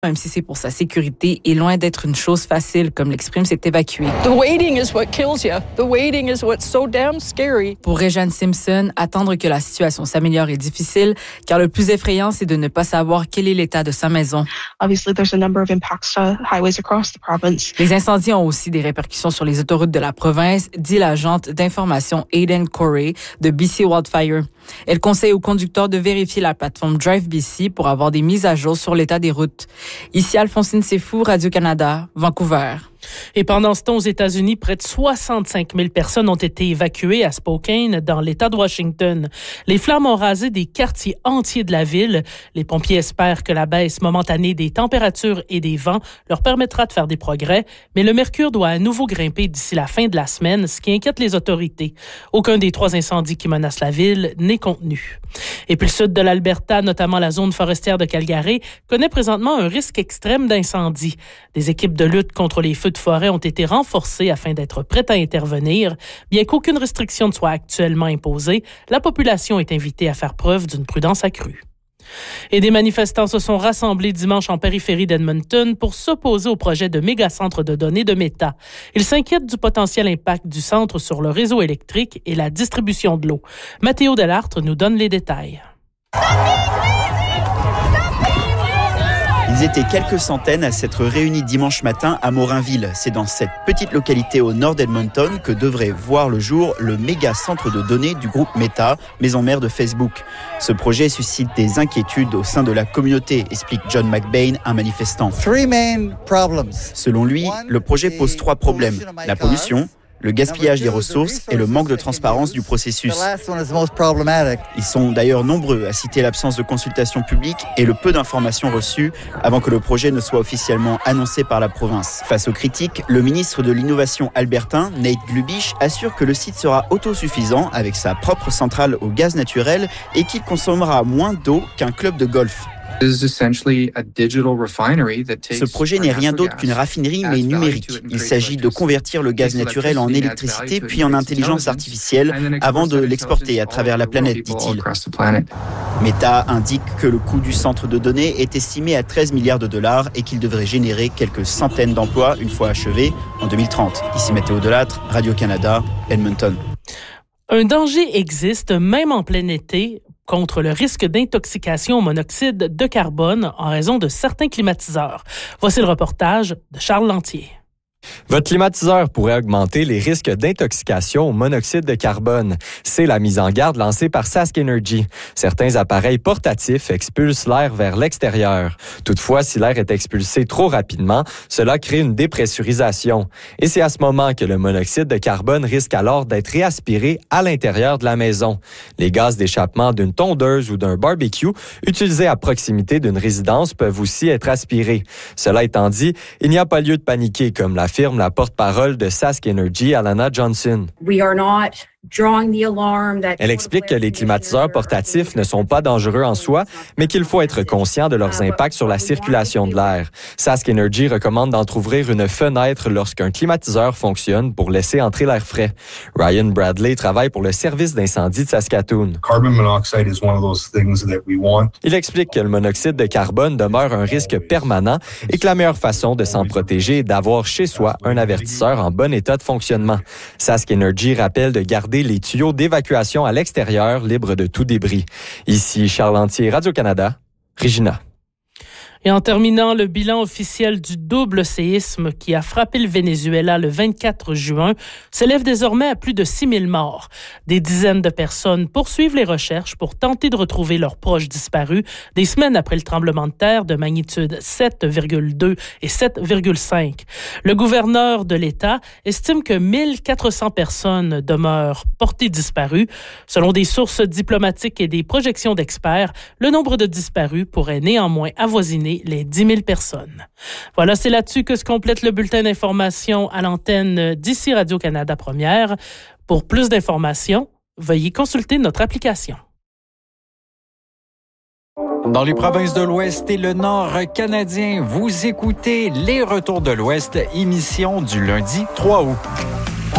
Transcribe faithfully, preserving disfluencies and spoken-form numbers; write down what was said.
même si c'est pour sa sécurité, est loin d'être une chose facile, comme l'exprime cet évacué. The waiting is what kills you. The waiting is what's so damn scary. Pour Réjeanne Simpson, attendre que la situation s'améliore est difficile, car le plus effrayant, c'est de ne pas savoir quel est l'état de sa maison. Obviously, there's a number of impacts to highways across the province. Les incendies ont aussi des répercussions sur les autoroutes de la province, dit l'agente d'information Aidan Corey de B C Wildfire. Elle conseille aux conducteurs de vérifier la plateforme Drive B C pour avoir des mises à jour sur l'état des routes. Ici Alphonsine Sefou, Radio-Canada, Vancouver. Et pendant ce temps, aux États-Unis, près de soixante-cinq mille personnes ont été évacuées à Spokane, dans l'État de Washington. Les flammes ont rasé des quartiers entiers de la ville. Les pompiers espèrent que la baisse momentanée des températures et des vents leur permettra de faire des progrès, mais le mercure doit à nouveau grimper d'ici la fin de la semaine, ce qui inquiète les autorités. Aucun des trois incendies qui menacent la ville n'est contenu. Et puis le sud de l'Alberta, notamment la zone forestière de Calgary, connaît présentement un risque extrême d'incendie. Des équipes de lutte contre les feux de forêt ont été renforcées afin d'être prêtes à intervenir. Bien qu'aucune restriction ne soit actuellement imposée, la population est invitée à faire preuve d'une prudence accrue. Et des manifestants se sont rassemblés dimanche en périphérie d'Edmonton pour s'opposer au projet de méga-centre de données de Meta. Ils s'inquiètent du potentiel impact du centre sur le réseau électrique et la distribution de l'eau. Mathéo Delartre nous donne les détails. Ils étaient quelques centaines à s'être réunis dimanche matin à Morinville. C'est dans cette petite localité au nord d'Edmonton que devrait voir le jour le méga centre de données du groupe Meta, maison mère de Facebook. Ce projet suscite des inquiétudes au sein de la communauté, explique John McBain, un manifestant. Selon lui, le projet pose trois problèmes. La pollution, le gaspillage des ressources et le manque de transparence du processus. Ils sont d'ailleurs nombreux à citer l'absence de consultation publique et le peu d'informations reçues avant que le projet ne soit officiellement annoncé par la province. Face aux critiques, le ministre de l'Innovation albertain, Nate Glubish, assure que le site sera autosuffisant avec sa propre centrale au gaz naturel et qu'il consommera moins d'eau qu'un club de golf. Ce projet n'est rien d'autre qu'une raffinerie, mais numérique. Il s'agit de convertir le gaz naturel en électricité, puis en intelligence artificielle, avant de l'exporter à travers la planète, dit-il. Meta indique que le coût du centre de données est estimé à treize milliards de dollars et qu'il devrait générer quelques centaines d'emplois une fois achevé en deux mille trente. Ici Mathéo Delattre, Radio-Canada, Edmonton. Un danger existe, même en plein été, contre le risque d'intoxication au monoxyde de carbone en raison de certains climatiseurs. Voici le reportage de Charles Lantier. Votre climatiseur pourrait augmenter les risques d'intoxication au monoxyde de carbone. C'est la mise en garde lancée par Sask Energy. Certains appareils portatifs expulsent l'air vers l'extérieur. Toutefois, si l'air est expulsé trop rapidement, cela crée une dépressurisation. Et c'est à ce moment que le monoxyde de carbone risque alors d'être réaspiré à l'intérieur de la maison. Les gaz d'échappement d'une tondeuse ou d'un barbecue utilisés à proximité d'une résidence peuvent aussi être aspirés. Cela étant dit, il n'y a pas lieu de paniquer, comme l'a affirme la porte-parole de Sask Energy, Alana Johnson. Elle explique que les climatiseurs portatifs ne sont pas dangereux en soi, mais qu'il faut être conscient de leurs impacts sur la circulation de l'air. Sask Energy recommande d'entrouvrir une fenêtre lorsqu'un climatiseur fonctionne pour laisser entrer l'air frais. Ryan Bradley travaille pour le service d'incendie de Saskatoon. Il explique que le monoxyde de carbone demeure un risque permanent et que la meilleure façon de s'en protéger est d'avoir chez soi un avertisseur en bon état de fonctionnement. Sask Energy rappelle de garder les tuyaux d'évacuation à l'extérieur libres de tout débris. Ici Charles Lantier, Radio-Canada, Regina. Et en terminant, le bilan officiel du double séisme qui a frappé le Venezuela le vingt-quatre juin s'élève désormais à plus de six mille morts. Des dizaines de personnes poursuivent les recherches pour tenter de retrouver leurs proches disparus des semaines après le tremblement de terre de magnitude sept virgule deux et sept virgule cinq. Le gouverneur de l'État estime que mille quatre cents personnes demeurent portées disparues. Selon des sources diplomatiques et des projections d'experts, le nombre de disparus pourrait néanmoins avoisiner les dix mille personnes. Voilà, c'est là-dessus que se complète le bulletin d'information à l'antenne d'ici Radio-Canada Première. Pour plus d'informations, veuillez consulter notre application. Dans les provinces de l'Ouest et le Nord canadien, vous écoutez Les Retours de l'Ouest, émission du lundi trois août.